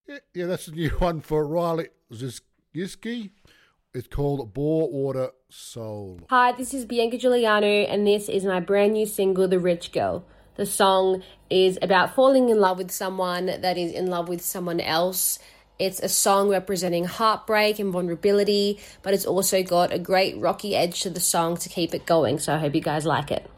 Yeah, that's a new one for Riley Ziski. It's called Bore Water Soul. Hi, this is Bianca Giuliano, and this is my brand new single, The Rich Girl. The song is about falling in love with someone that is in love with someone else. It's a song representing heartbreak and vulnerability, but it's also got a great rocky edge to the song to keep it going, so I hope you guys like it.